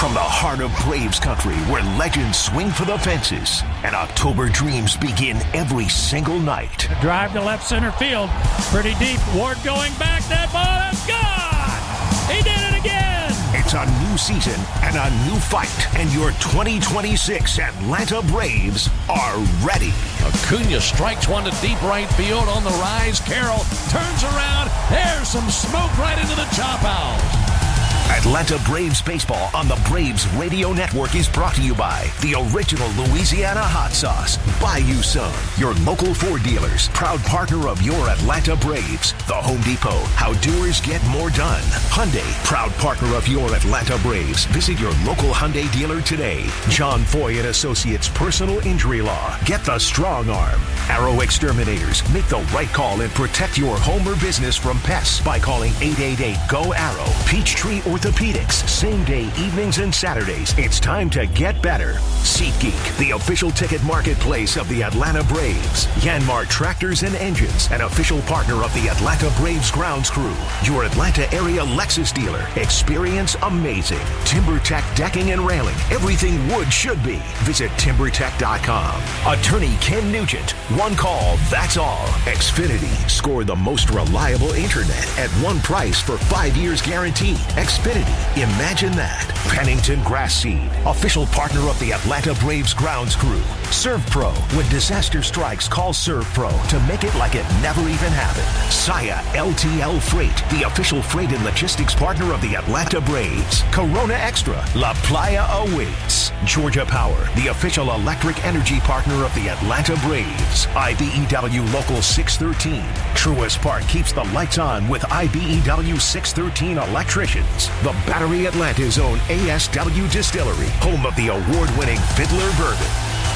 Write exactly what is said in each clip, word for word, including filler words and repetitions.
From the heart of Braves country, where legends swing for the fences and October dreams begin every single night. A drive to left center field. Pretty deep. Ward going back. That ball is gone. He did it again. It's a new season and a new fight. And your twenty twenty-six Atlanta Braves are ready. Acuna strikes one to deep right field on the rise. Carroll turns around. There's some smoke right into the chop house. Atlanta Braves baseball on the Braves Radio Network is brought to you by the original Louisiana hot sauce, Bayou Sun, your local Ford dealers, proud partner of your Atlanta Braves. The Home Depot, how doers get more done. Hyundai, proud partner of your Atlanta Braves. Visit your local Hyundai dealer today. John Foy and Associates Personal Injury Law. Get the strong arm. Arrow Exterminators, make the right call and protect your home or business from pests by calling eight eight eight, G O, ARROW. Peachtree Orthopedics, same day evenings and Saturdays. It's time to get better. SeatGeek, the official ticket marketplace of the Atlanta Braves. Yanmar Tractors and Engines, an official partner of the Atlanta Braves grounds crew. Your Atlanta area Lexus dealer. Experience amazing. TimberTech Decking and Railing. Everything wood should be. Visit timber tech dot com. Attorney Ken Nugent. One call, that's all. Xfinity, score the most reliable internet at one price for five years guaranteed. Xfinity, imagine that. Pennington Grass Seed, official partner of the Atlanta Braves grounds crew. ServPro, when disaster strikes, call ServPro to make it like it never even happened. Saya L T L Freight, the official freight and logistics partner of the Atlanta Braves. Corona Extra, La Playa awaits. Georgia Power, the official electric energy partner of the Atlanta Braves. I B E W Local six thirteen. Truist Park keeps the lights on with I B E W six thirteen electricians. The Battery Atlanta's own A S W Distillery, home of the award-winning Fiddler Bourbon.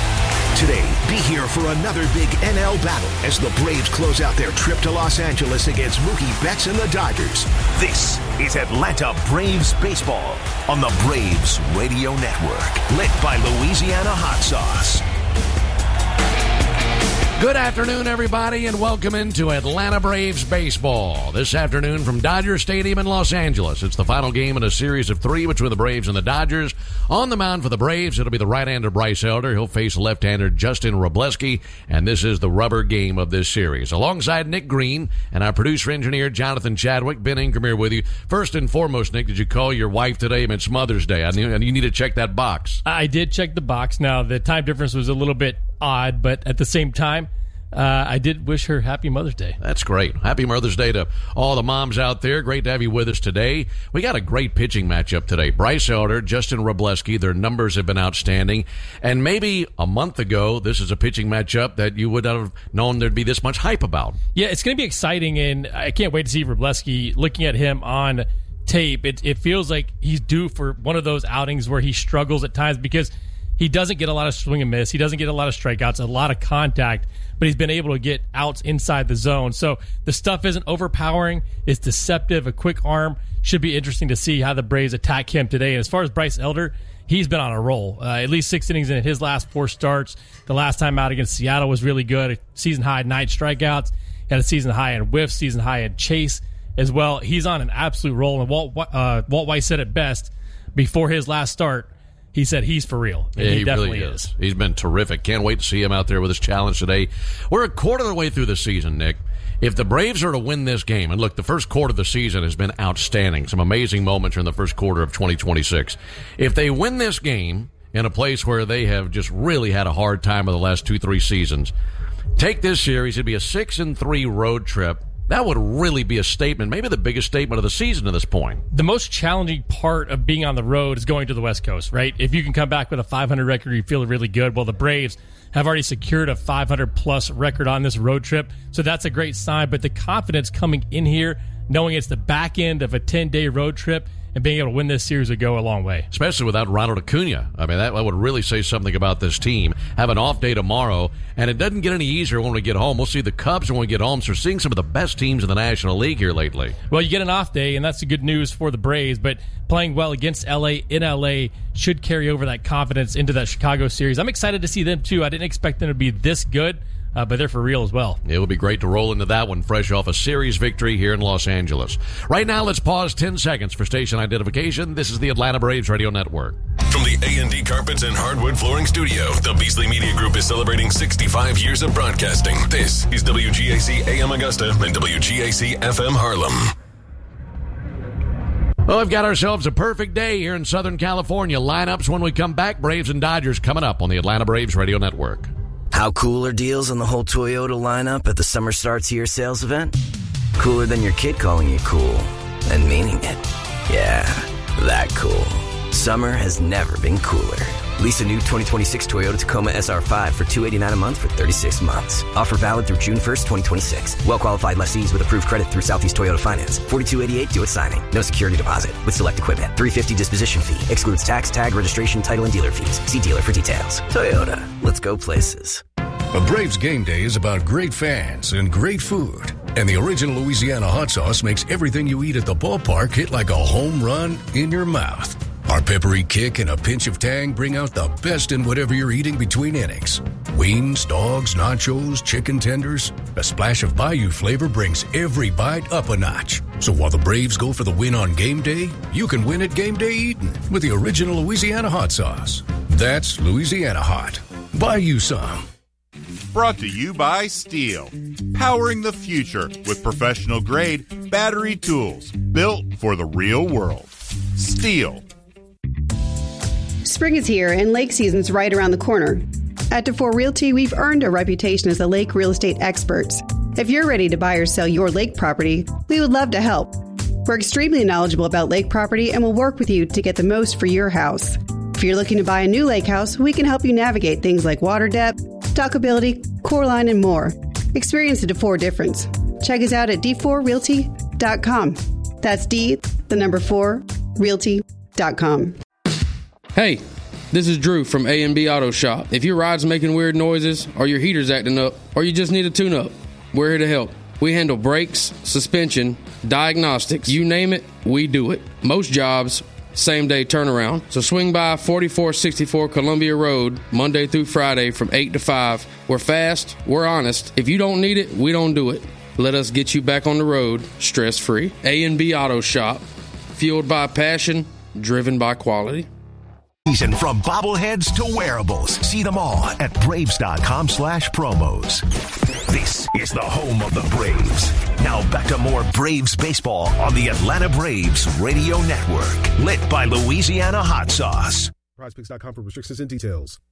Today, be here for another big N L battle as the Braves close out their trip to Los Angeles against Mookie Betts and the Dodgers. This is Atlanta Braves Baseball on the Braves Radio Network, lit by Louisiana Hot Sauce. Good afternoon, everybody, and welcome into Atlanta Braves baseball. This afternoon from Dodger Stadium in Los Angeles. It's the final game in a series of three between the Braves and the Dodgers. On the mound for the Braves, it'll be the right-hander Bryce Elder. He'll face left-hander Justin Wrobleski, and this is the rubber game of this series. Alongside Nick Green and our producer-engineer Jonathan Chadwick, Ben Ingram here with you. First and foremost, Nick, did you call your wife today? It's Mother's Day, and you need to check that box. I did check the box. Now, the time difference was a little bit odd, but at the same time, Uh, I did wish her happy Mother's Day. That's great. Happy Mother's Day to all the moms out there. Great to have you with us today. We got a great pitching matchup today. Bryce Elder, Justin Wrobleski, their numbers have been outstanding. And maybe a month ago, this is a pitching matchup that you would have known there'd be this much hype about. Yeah, it's going to be exciting, and I can't wait to see Wrobleski. Looking at him on tape, it, it feels like he's due for one of those outings where he struggles at times because he doesn't get a lot of swing and miss. He doesn't get a lot of strikeouts, a lot of contact, but he's been able to get outs inside the zone. So the stuff isn't overpowering. It's deceptive. A quick arm. Should be interesting to see how the Braves attack him today. And as far as Bryce Elder, he's been on a roll. Uh, at least six innings in his last four starts. The last time out against Seattle was really good. A season-high nine strikeouts. He had a season-high in whiffs, season-high in chase as well. He's on an absolute roll. And Walt, uh, Walt Weiss said it best before his last start. He said he's for real. And yeah, he, he definitely really is. is. He's been terrific. Can't wait to see him out there with his challenge today. We're a quarter of the way through the season, Nick. If the Braves are to win this game, and look, the first quarter of the season has been outstanding. Some amazing moments in the first quarter of twenty twenty-six. If they win this game in a place where they have just really had a hard time of the last two, three seasons, take this series, it'd be a six and three road trip. That would really be a statement, maybe the biggest statement of the season to this point. The most challenging part of being on the road is going to the West Coast, right? If you can come back with a five hundred record, you feel really good. Well, the Braves have already secured a five hundred plus record on this road trip, so that's a great sign. But the confidence coming in here, knowing it's the back end of a ten-day road trip, and being able to win this series would go a long way. Especially without Ronald Acuna. I mean, that would really say something about this team. Have an off day tomorrow, and it doesn't get any easier when we get home. We'll see the Cubs when we get home, so we're seeing some of the best teams in the National League here lately. Well, you get an off day, and that's the good news for the Braves, but playing well against L A in L A should carry over that confidence into that Chicago series. I'm excited to see them, too. I didn't expect them to be this good. uh, but they're for real as well. It would be great to roll into that one fresh off a series victory here in Los Angeles. Right now, let's pause ten seconds for station identification. This is the Atlanta Braves Radio Network. From the A and D Carpets and Hardwood Flooring Studio, the Beasley Media Group is celebrating sixty-five years of broadcasting. This is W G A C A M Augusta and W G A C F M Harlem. Well, we've got ourselves a perfect day here in Southern California. Lineups when we come back. Braves and Dodgers coming up on the Atlanta Braves Radio Network. How cool are deals on the whole Toyota lineup at the Summer Starts Here sales event? Cooler than your kid calling you cool and meaning it. Yeah, that cool. Summer has never been cooler. Lease a new twenty twenty-six Toyota Tacoma S R five for two hundred eighty-nine dollars a month for thirty-six months. Offer valid through June first, twenty twenty-six. Well-qualified lessees with approved credit through Southeast Toyota Finance. forty-two eighty-eight due at signing. No security deposit. With select equipment. three hundred fifty dollars disposition fee. Excludes tax, tag, registration, title, and dealer fees. See dealer for details. Toyota. Let's go places. A Braves game day is about great fans and great food. And the original Louisiana hot sauce makes everything you eat at the ballpark hit like a home run in your mouth. Our peppery kick and a pinch of tang bring out the best in whatever you're eating between innings. Wings, dogs, nachos, chicken tenders. A splash of Bayou flavor brings every bite up a notch. So while the Braves go for the win on game day, you can win at game day eating with the original Louisiana hot sauce. That's Louisiana hot. Buy you some. Brought to you by Steel. Powering the future with professional-grade battery tools built for the real world. Steel. Spring is here and lake season's right around the corner. At DeFore Realty, we've earned a reputation as the lake real estate experts. If you're ready to buy or sell your lake property, we would love to help. We're extremely knowledgeable about lake property and will work with you to get the most for your house. If you're looking to buy a new lake house, we can help you navigate things like water depth, dockability, core line, and more. Experience the DeFore difference. Check us out at d four realty dot com. That's D, the number four, realty dot com. Hey, this is Drew from A and B Auto Shop. If your ride's making weird noises, or your heater's acting up, or you just need a tune-up, we're here to help. We handle brakes, suspension, diagnostics, you name it, we do it. Most jobs, same-day turnaround. So swing by forty-four sixty-four Columbia Road, Monday through Friday from eight to five. We're fast, we're honest. If you don't need it, we don't do it. Let us get you back on the road, stress-free. A and B Auto Shop, fueled by passion, driven by quality. Season from bobbleheads to wearables. See them all at Braves.com slash promos. This is the home of the Braves. Now back to more Braves baseball on the Atlanta Braves Radio Network. Lit by Louisiana Hot Sauce. prize picks dot com for restrictions and details.